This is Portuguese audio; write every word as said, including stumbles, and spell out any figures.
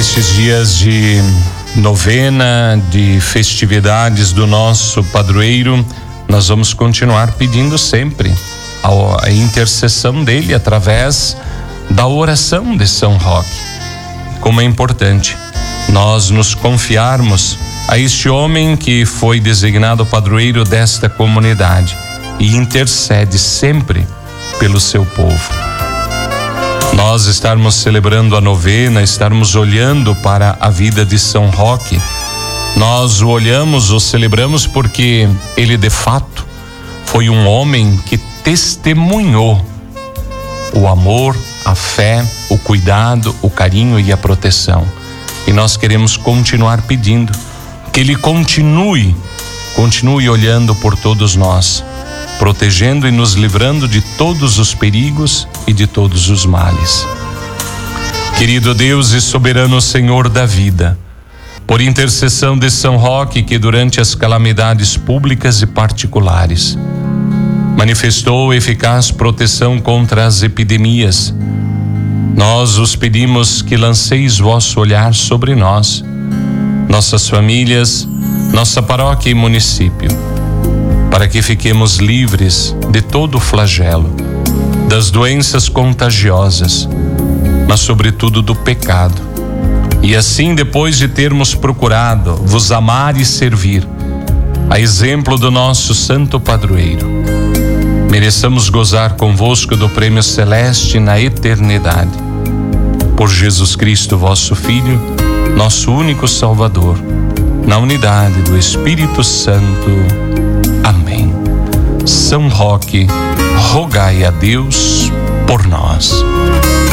Nestes dias de novena, de festividades do nosso padroeiro, nós vamos continuar pedindo sempre a intercessão dele através da oração de São Roque. Como é importante nós nos confiarmos a este homem que foi designado padroeiro desta comunidade e intercede sempre pelo seu povo. Nós estarmos celebrando a novena, estarmos olhando para a vida de São Roque, nós o olhamos, o celebramos porque ele de fato foi um homem que testemunhou o amor, a fé, o cuidado, o carinho e a proteção. E nós queremos continuar pedindo que ele continue, continue olhando por todos nós, protegendo e nos livrando de todos os perigos e de todos os males. Querido Deus e soberano Senhor da vida, por intercessão de São Roque, que durante as calamidades públicas e particulares manifestou eficaz proteção contra as epidemias, nós os pedimos que lanceis vosso olhar sobre nós, nossas famílias, nossa paróquia e município, para que fiquemos livres de todo o flagelo, das doenças contagiosas, mas sobretudo do pecado. E assim, depois de termos procurado vos amar e servir, a exemplo do nosso santo padroeiro, mereçamos gozar convosco do prêmio celeste na eternidade. Por Jesus Cristo, vosso Filho, nosso único Salvador, na unidade do Espírito Santo. Amém. São Roque, rogai a Deus por nós.